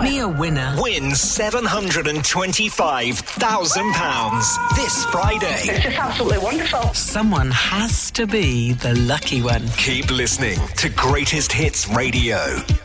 me a winner. Win £725,000 this Friday. It's just absolutely wonderful. Someone has to be the lucky one. Keep listening to Greatest Hits Radio.